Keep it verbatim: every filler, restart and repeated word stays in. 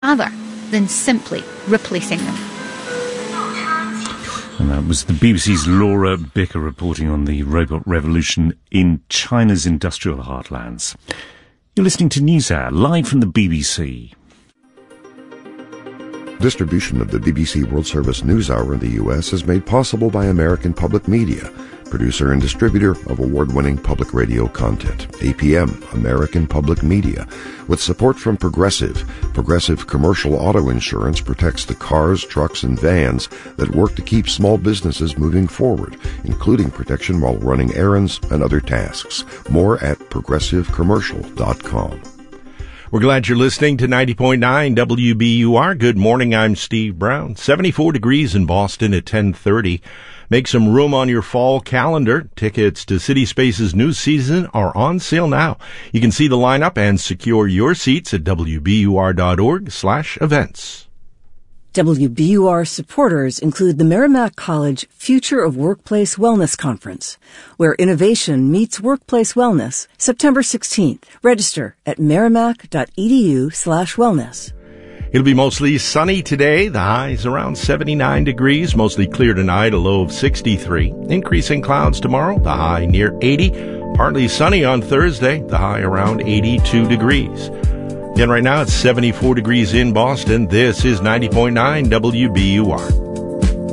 rather than simply replacing them. And that was the B B C's Laura Bicker reporting on the robot revolution in China's industrial heartlands. You're listening to NewsHour, live from the B B C. Distribution of the B B C World Service NewsHour in the U S is made possible by American Public Media, producer and distributor of award-winning public radio content. A P M, American Public Media, with support from Progressive. Progressive Commercial Auto Insurance protects the cars, trucks, and vans that work to keep small businesses moving forward, including protection while running errands and other tasks. More at progressive commercial dot com. We're glad you're listening to ninety point nine W B U R. Good morning, I'm Steve Brown. seventy-four degrees in Boston at ten thirty. Make some room on your fall calendar. Tickets to City Space's new season are on sale now. You can see the lineup and secure your seats at W B U R dot org slash events. W B U R supporters include the Merrimack College Future of Workplace Wellness Conference, where innovation meets workplace wellness, September sixteenth. Register at merrimack dot e d u slash wellness. It'll be mostly sunny today. The high is around seventy-nine degrees, mostly clear tonight, a low of sixty-three. Increasing clouds tomorrow, the high near eighty. Partly sunny on Thursday, the high around eighty-two degrees. Again, right now it's seventy-four degrees in Boston. This is ninety point nine W B U R.